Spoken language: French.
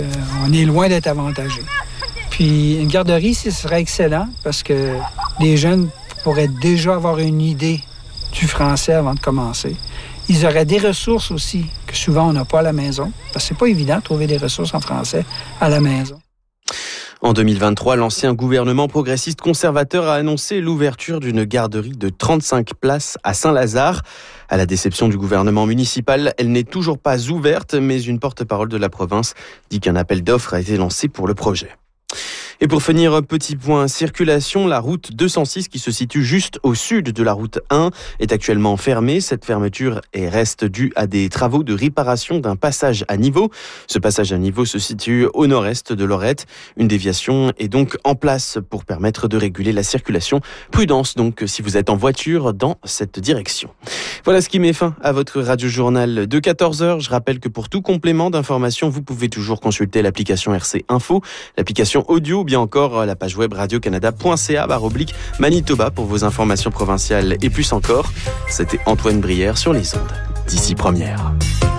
On est loin d'être avantagé. Puis une garderie, ce serait excellent parce que les jeunes pourraient déjà avoir une idée du français avant de commencer. Ils auraient des ressources aussi que souvent on n'a pas à la maison. Parce que c'est pas évident de trouver des ressources en français à la maison. En 2023, l'ancien gouvernement progressiste conservateur a annoncé l'ouverture d'une garderie de 35 places à Saint-Lazare. À la déception du gouvernement municipal, elle n'est toujours pas ouverte, mais une porte-parole de la province dit qu'un appel d'offres a été lancé pour le projet. Et pour finir, petit point circulation, la route 206 qui se situe juste au sud de la route 1 est actuellement fermée. Cette fermeture reste due à des travaux de réparation d'un passage à niveau. Ce passage à niveau se situe au nord-est de Lorette. Une déviation est donc en place pour permettre de réguler la circulation. Prudence donc si vous êtes en voiture dans cette direction. Voilà ce qui met fin à votre radio-journal de 14h. Je rappelle que pour tout complément d'information, vous pouvez toujours consulter l'application RC Info, l'application audio, bien encore la page web radiocanada.ca/Manitoba pour vos informations provinciales et plus encore. C'était Antoine Brière sur les ondes. D'ici première.